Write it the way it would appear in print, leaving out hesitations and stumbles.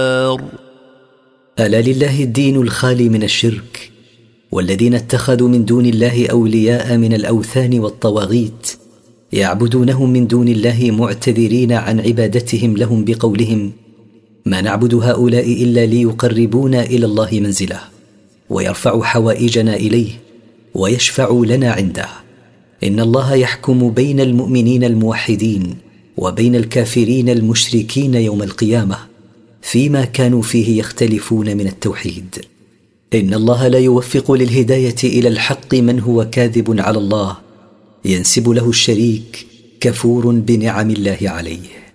ألا لله الدين الخالي من الشرك، والذين اتخذوا من دون الله أولياء من الأوثان والطواغيت يعبدونهم من دون الله معتذرين عن عبادتهم لهم بقولهم: ما نعبد هؤلاء إلا ليقربونا إلى الله منزله ويرفعوا حوائجنا إليه ويشفعوا لنا عنده. إن الله يحكم بين المؤمنين الموحدين وبين الكافرين المشركين يوم القيامة فيما كانوا فيه يختلفون من التوحيد. إن الله لا يوفق للهداية إلى الحق من هو كاذب على الله ينسب له الشريك كفور بنعم الله عليه.